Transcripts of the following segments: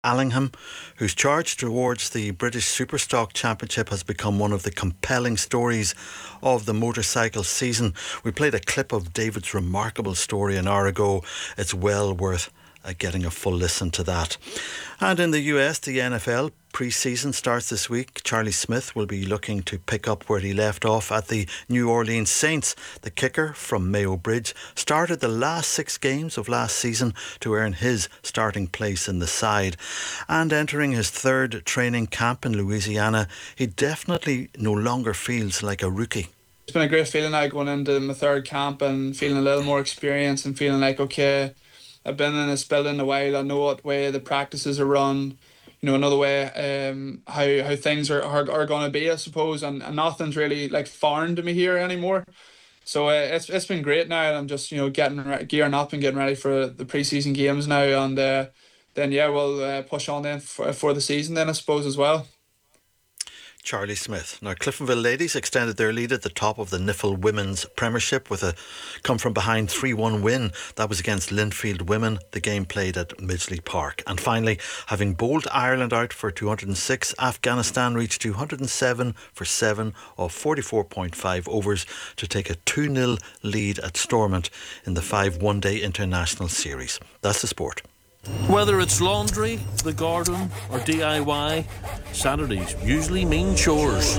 Allingham, whose charge towards the British Superstock Championship has become one of the compelling stories of the motorcycle season. We played a clip of David's remarkable story an hour ago. It's well worth getting a full listen to that. And in the US, the NFL pre-season starts this week. Charlie Smith will be looking to pick up where he left off at the New Orleans Saints. The kicker from Mayo Bridge started the last 6 games of last season to earn his starting place in the side. And entering his 3rd training camp in Louisiana, he definitely no longer feels like a rookie. It's been a great feeling now going into my 3rd camp and feeling a little more experienced and feeling like, okay, I've been in this building a while. I know what way the practices are run. Another way how things are going to be, I suppose. And nothing's really like foreign to me here anymore. So it's been great now. And I'm just gearing up and getting ready for the pre-season games now. And then we'll push on then for the season then, I suppose, as well. Charlie Smith. Now, Cliftonville ladies extended their lead at the top of the Niffle Women's Premiership with a come-from-behind 3-1 win. That was against Linfield Women. The game played at Midgley Park. And finally, having bowled Ireland out for 206, Afghanistan reached 207 for 7 of 44.5 overs to take a 2-0 lead at Stormont in the 5 one-day international series. That's the sport. Whether it's laundry, the garden or DIY, Saturdays usually mean chores.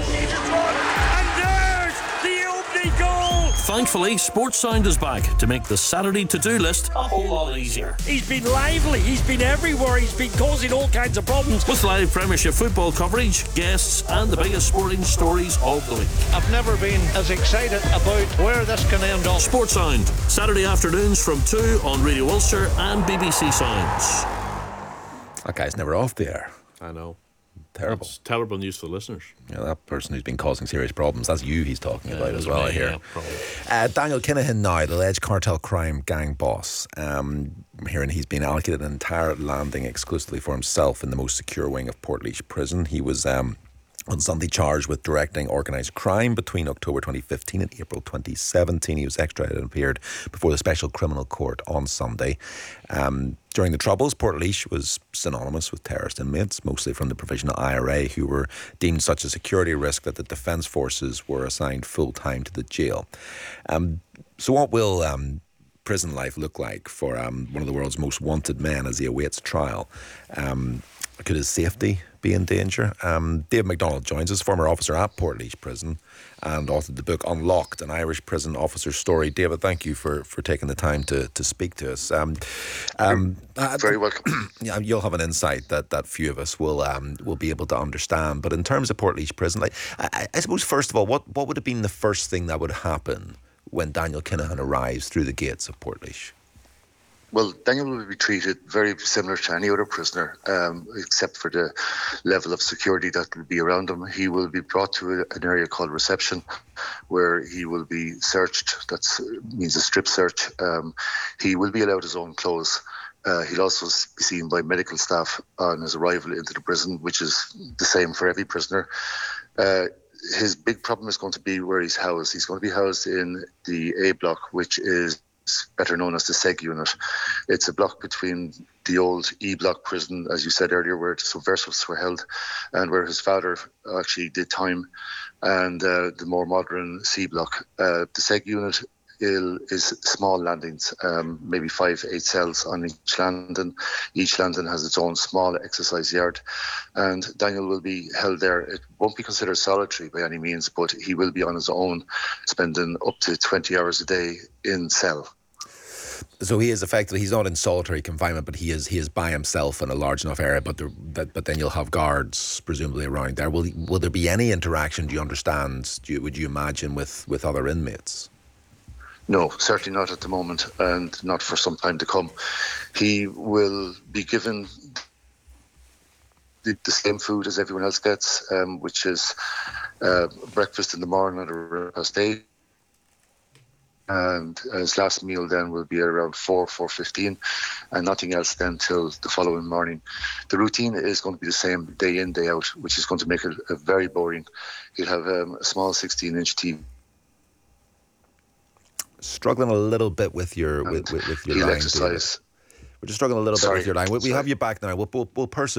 And there's the opening goal! Thankfully, Sports Sound is back to make the Saturday to-do list a whole lot easier. He's been lively, he's been everywhere, he's been causing all kinds of problems. With live Premiership football coverage, guests and the biggest sporting stories of the week. I've never been as excited about where this can end up. Sports Sound, Saturday afternoons from 2 on Radio Ulster and BBC Sounds. That guy's never off the air. I know. Terrible. That's terrible news for listeners. Yeah, that person who's been causing serious problems, that's you he's talking about as well, I hear. Yeah, Daniel Kinahan now, the alleged cartel crime gang boss. Hearing he's been allocated an entire landing exclusively for himself in the most secure wing of Portlaoise Prison. He was on Sunday charged with directing organised crime between October 2015 and April 2017. He was extradited and appeared before the Special Criminal Court on Sunday. During the Troubles, Portlaoise was synonymous with terrorist inmates, mostly from the Provisional IRA, who were deemed such a security risk that the Defence Forces were assigned full-time to the jail. So what will prison life look like for one of the world's most wanted men as he awaits trial? Could his safety be in danger? Dave MacDonald joins us, former officer at Portlaoise Prison and authored the book Unlocked, an Irish prison officer's story. David, thank you for taking the time to speak to us. Very welcome. Yeah, you'll have an insight that few of us will be able to understand. But in terms of Portlaoise Prison, I suppose, first of all, what would have been the first thing that would happen when Daniel Kinahan arrives through the gates of Portlaoise? Well, Daniel will be treated very similar to any other prisoner, except for the level of security that will be around him. He will be brought to an area called reception, where he will be searched. That means a strip search. He will be allowed his own clothes. He'll also be seen by medical staff on his arrival into the prison, which is the same for every prisoner. His big problem is going to be where he's housed. He's going to be housed in the A block, which is better known as the SEG unit. It's a block between the old E block prison, as you said earlier, where the subversives were held and where his father actually did time, and the more modern C block. The SEG unit is small landings, maybe 5-8 cells on each landing. Each landing has its own small exercise yard, and Daniel will be held there. It won't be considered solitary by any means, but he will be on his own, spending up to 20 hours a day in cell. So he is effectively, he's not in solitary confinement, but he is by himself in a large enough area, but then you'll have guards presumably around there. Will there be any interaction, do you understand, would you imagine, with other inmates? No, certainly not at the moment, and not for some time to come. He will be given the same food as everyone else gets, which is breakfast in the morning at around 8:30. And his last meal then will be around 4:15, and nothing else then till the following morning. The routine is going to be the same day in, day out, which is going to make it very boring. He'll have a small 16-inch TV. Struggling a little bit with your line, exercise. David. We're just struggling a little bit with your line. We have you back now. We'll persevere.